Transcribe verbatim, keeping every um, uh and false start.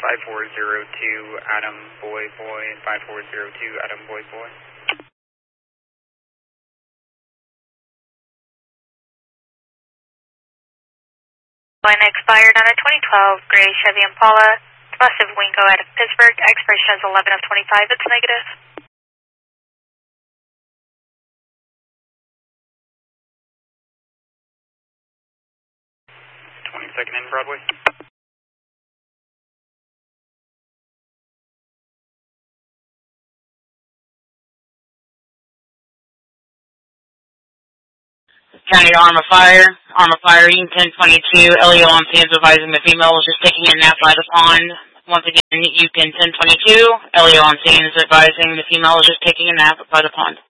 five four zero two, Adam Boy Boy, five four zero two, Adam Boy Boy. Line expired on a twenty twelve gray Chevy Impala, massive Wingo out of Pittsburgh. Expiration is eleven of twenty-five, it's negative. twenty-second in Broadway. County Arm of Fire, Arm of Fire, Union ten twenty-two, L E O on scene advising the female was just taking a nap by the pond. Once again, Yukon ten twenty-two, L E O on scene is advising the female was just taking a nap by the pond.